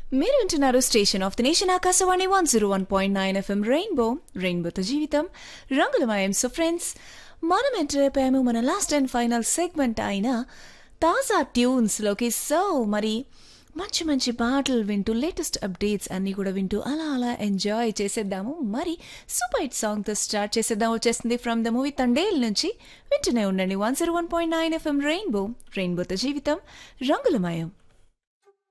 మీరు వింటున్నారు station of the nation Akashvani 101.9 FM రెయిన్బోతో జీవితం రంగులమయం. సో ఫ్రెండ్స్, మనం ఎంటర్ అయిపోయాము మన లాస్ట్ అండ్ ఫైనల్ సెగ్మెంట్ అయిన తాజా ట్యూన్స్లోకి. సో మరి మంచి మంచి పాటలు వింటూ లేటెస్ట్ అప్డేట్స్ అన్నీ కూడా వింటూ అలా అలా ఎంజాయ్ చేసేద్దాము. మరి సూపర్ హిట్ సాంగ్తో స్టార్ట్ చేసేద్దాం. వచ్చేస్తుంది ఫ్రమ్ ద మూవీ తండేల్ నుంచి. వింటూనే ఉండండి 101.9 ఎఫ్ఎం రెయిన్బోతో జీవితం రంగులమయం.